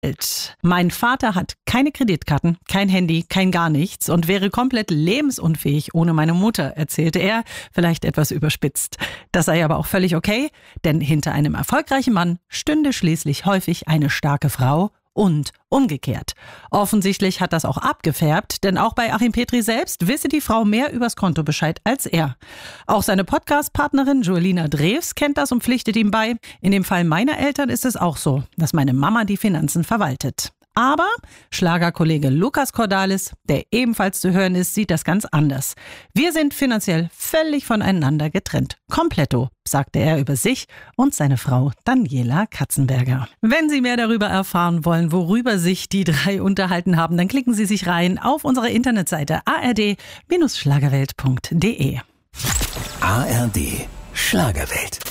Mein Vater hat keine Kreditkarten, kein Handy, kein gar nichts und wäre komplett lebensunfähig ohne meine Mutter, erzählte er, vielleicht etwas überspitzt. Das sei aber auch völlig okay, denn hinter einem erfolgreichen Mann stünde schließlich häufig eine starke Frau und umgekehrt. Offensichtlich hat das auch abgefärbt, denn auch bei Achim Petri selbst wisse die Frau mehr übers Kontobescheid als er. Auch seine Podcast-Partnerin Joelina Drews kennt das und pflichtet ihm bei. In dem Fall meiner Eltern ist es auch so, dass meine Mama die Finanzen verwaltet. Aber Schlagerkollege Lukas Cordalis, der ebenfalls zu hören ist, sieht das ganz anders. Wir sind finanziell völlig voneinander getrennt. Kompletto, sagte er über sich und seine Frau Daniela Katzenberger. Wenn Sie mehr darüber erfahren wollen, worüber sich die drei unterhalten haben, dann klicken Sie sich rein auf unsere Internetseite ard-schlagerwelt.de. ARD Schlagerwelt.